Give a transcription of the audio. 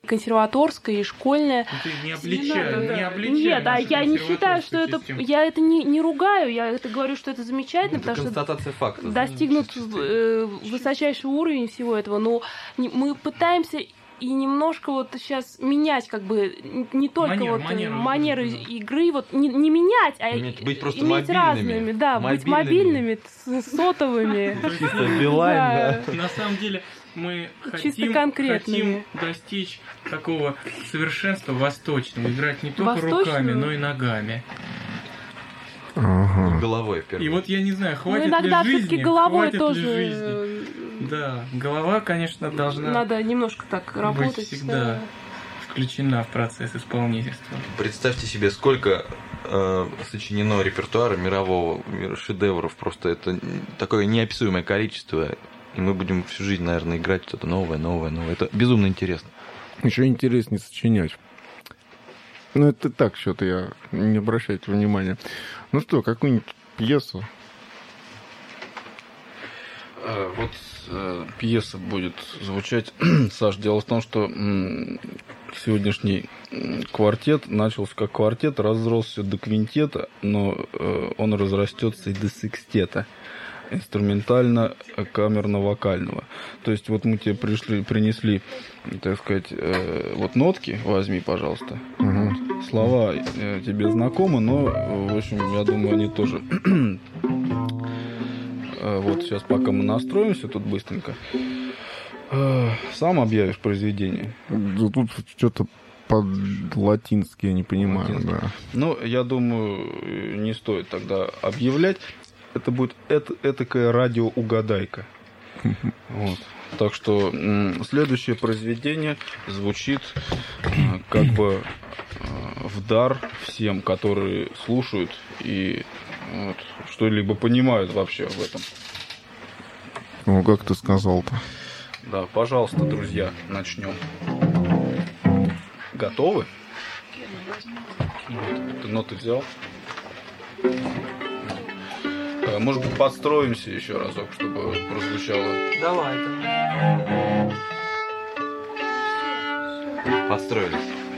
консерваторская, и школьная. Ты не обличай. Нет, я не считаю, что это... Я это не ругаю, я это говорю, что это замечательно, Это потому констатация факта. что достигнут высочайший уровень всего этого, но мы пытаемся и немножко вот сейчас менять как бы не только манеры игры, вот не менять, а быть просто иметь разными, быть мобильными, сотовыми. Билайн, да. На самом деле мы хотим достичь такого совершенства восточного, играть не только руками, но и ногами. Ага. Головой, в первую. И вот я не знаю, хватит ли жизни. Иногда все-таки головой тоже. Да, голова, конечно, должна. Надо немножко так работать. Быть всегда включена в процесс исполнительства. Представьте себе, сколько сочинено репертуара мирового, шедевров, просто это такое неописуемое количество. И мы будем всю жизнь, наверное, играть что-то новое. Это безумно интересно. Еще интереснее сочинять. Ну, это так, что-то я не обращайте внимания. Ну что, какую-нибудь пьесу? Вот пьеса будет звучать. Саш, дело в том, что сегодняшний квартет начался как квартет, разросся до квинтета, но он разрастется и до секстета. Инструментально-камерно-вокального. То есть вот мы тебе принесли, так сказать, вот нотки, возьми, пожалуйста. Угу. Слова тебе знакомы, но, в общем, я думаю, они тоже. Вот сейчас, пока мы настроимся тут быстренько, сам объявишь произведение. Тут что-то по-латински я не понимаю. Да. Ну, я думаю, не стоит тогда объявлять. Это будет этакая радиоугадайка. Вот. Так что следующее произведение звучит как бы в дар всем, которые слушают и вот, что-либо понимают вообще в этом. Ну, как ты сказал-то? Да, пожалуйста, друзья, начнем. Готовы? Ты ноты взял? Может быть, подстроимся еще разок, чтобы прозвучало. Давай. Подстроились.